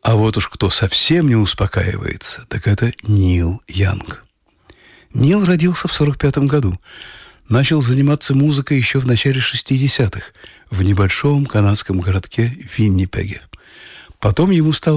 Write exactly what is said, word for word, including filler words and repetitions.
А вот уж кто совсем не успокаивается, так это Нил Янг. Нил родился в сорок пятом году. Начал заниматься музыкой еще в начале шестидесятых в небольшом канадском городке Виннипеге. Потом ему стало